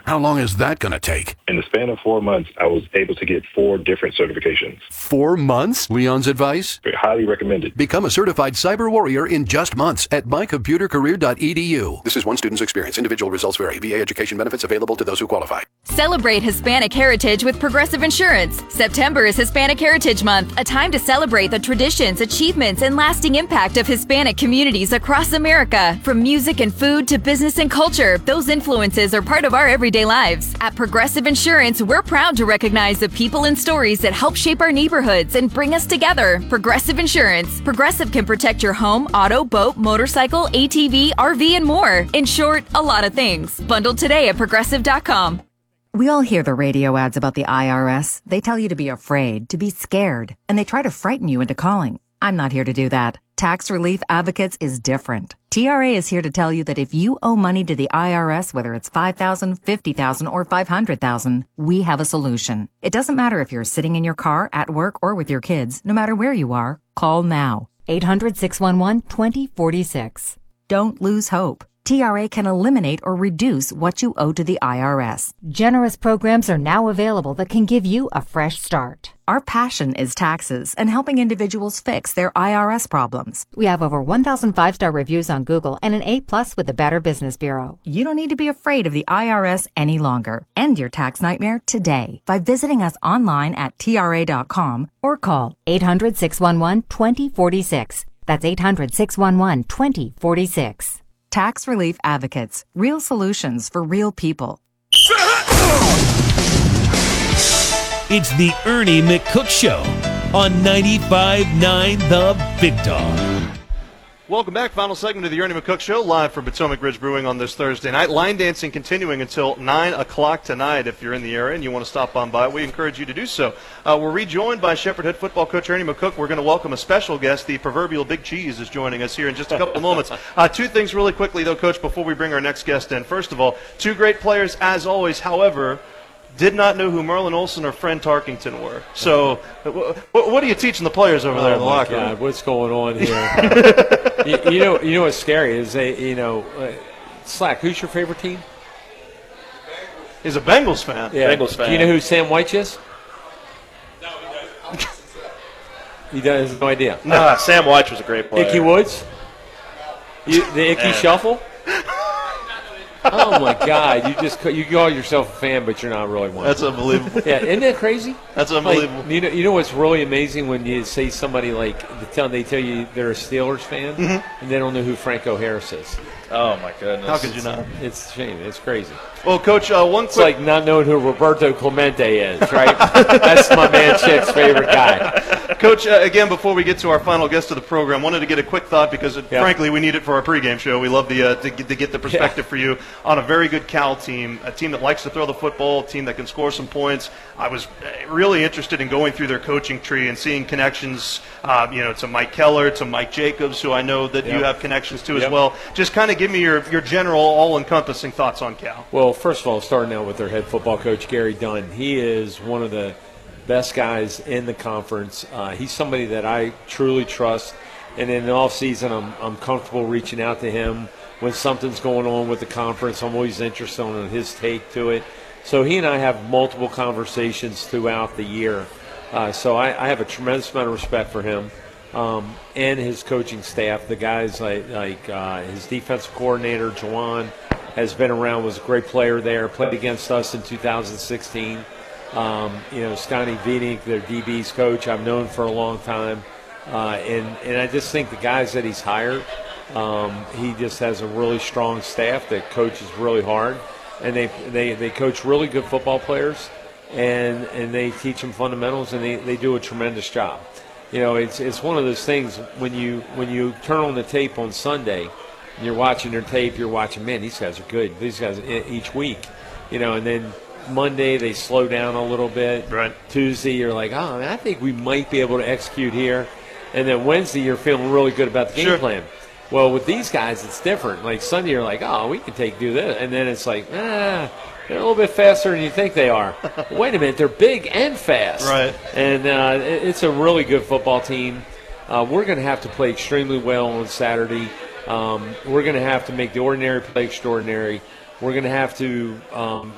How long is that going to take? In the span of 4 months, I was able to get 4 different certifications. 4 months? Leon's advice? Highly recommended. Become a certified cyber warrior in just months at mycomputercareer.edu. This is one student's experience. Individual results vary. VA education benefits available to those who qualify. Celebrate Hispanic heritage with Progressive Insurance. September is Hispanic Heritage Month, a time to celebrate the traditions, achievements, and lasting impact of Hispanic communities across America. From music and food to business and culture, those influences are part of our everyday lives. At Progressive Insurance, we're proud to recognize the people and stories that help shape our neighborhoods and bring us together. Progressive Insurance. Progressive can protect your home, auto, boat, motorcycle, ATV, RV, and more. In short, a lot of things. Bundled today at Progressive.com. We all hear the radio ads about the IRS. They tell you to be afraid, to be scared, and they try to frighten you into calling. I'm not here to do that. Tax Relief Advocates is different. TRA is here to tell you that if you owe money to the IRS, whether it's $5,000, $50,000, or $500,000, we have a solution. It doesn't matter if you're sitting in your car, at work, or with your kids. No matter where you are, call now. 800-611-2046. Don't lose hope. TRA can eliminate or reduce what you owe to the IRS. Generous programs are now available that can give you a fresh start. Our passion is taxes and helping individuals fix their IRS problems. We have over 1,000 5-star reviews on Google and an A+ with the Better Business Bureau. You don't need to be afraid of the IRS any longer. End your tax nightmare today by visiting us online at TRA.com or call 800-611-2046. That's 800-611-2046. Tax Relief Advocates. Real solutions for real people. It's the Ernie McCook Show on 95.9 The Big Dog. Welcome back. Final segment of the Ernie McCook Show, live from Potomac Ridge Brewing on this Thursday night. Line dancing continuing until 9 o'clock tonight. If you're in the area and you want to stop on by, we encourage you to do so. We're rejoined by Shepherd head football coach Ernie McCook. We're going to welcome a special guest. The proverbial Big Cheese is joining us here in just a couple of moments. 2 things really quickly, though, Coach, before we bring our next guest in. First of all, 2 great players, as always. However, did not know who Merlin Olsen or Fred Tarkington were. So, what are you teaching the players over there in the locker room? God, what's going on here? you know what's scary is Slack. Who's your favorite team? He's a Bengals fan. Yeah. Bengals fan. Do you know who Sam White is? No, he doesn't. He has no idea. Nah, Sam White was a great player. Icky Woods. The Icky Shuffle. Oh my God! You call yourself a fan, but you're not really one. That's unbelievable. Yeah, isn't that crazy? That's unbelievable. Like, you know what's really amazing when you say somebody like they tell you they're a Steelers fan and they don't know who Franco Harris is. Oh my goodness! How could you not? It's a shame. It's crazy. Well, Coach, It's like not knowing who Roberto Clemente is, right? That's my man Chick's favorite guy. Coach, again, before we get to our final guest of the program, wanted to get a quick thought because, frankly, we need it for our pregame show. We love to get the perspective for you on a very good Cal team, a team that likes to throw the football, a team that can score some points. I was really interested in going through their coaching tree and seeing connections, to Mike Keller, to Mike Jacobs, who I know that you have connections to as well. Just kind of give me your general, all-encompassing thoughts on Cal. Well, first of all, starting out with their head football coach, Gary Dunn. He is one of the best guys in the conference. He's somebody that I truly trust, and in the offseason, I'm comfortable reaching out to him when something's going on with the conference. I'm always interested in his take to it. So he and I have multiple conversations throughout the year. So I have a tremendous amount of respect for him and his coaching staff. The guys like his defensive coordinator, Juwan, has been around, was a great player there, played against us in 2016. Scotty Vinik, their DB's coach, I've known for a long time. And I just think the guys that he's hired, he just has a really strong staff that coaches really hard. And they coach really good football players, and they teach them fundamentals, and they do a tremendous job. It's one of those things when you turn on the tape on Sunday and you're watching their tape, you're watching, man, these guys are good. These guys each week, and then Monday they slow down a little bit. Right. Tuesday you're like, oh, man, I think we might be able to execute here. And then Wednesday you're feeling really good about the game plan. Well, with these guys it's different. Like Sunday you're like, oh, we can do this. And then it's like, they're a little bit faster than you think they are. Wait a minute, they're big and fast. Right. And it's a really good football team. We're going to have to play extremely well on Saturday. We're going to have to make the ordinary play extraordinary. We're going to have to